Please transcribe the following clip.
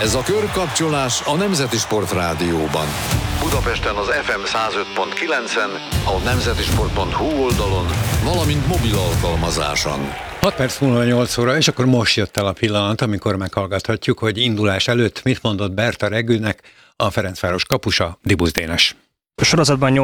Ez a körkapcsolás a Nemzeti Sport Rádióban. Budapesten az FM 105.9-en, a nemzetisport.hu oldalon, valamint mobil alkalmazáson. 6 perc múlva 8 óra, és akkor most jött el a pillanat, amikor meghallgathatjuk, hogy indulás előtt mit mondott Berta Regülnek a Ferencváros kapusa, Dibusz Dénes. A sorozatban